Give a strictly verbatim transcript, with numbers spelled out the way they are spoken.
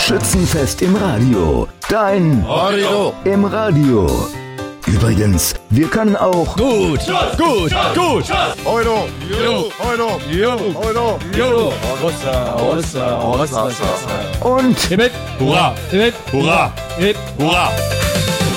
Schützenfest im Radio. Dein Radio im Radio. Übrigens, wir können auch gut, gut, gut. Euro, Jo, Euro, jo, Euro. jo. Rossa, Rossa, Rossa, und Hip, hip, hurra, hip, hurra, hip, hurra.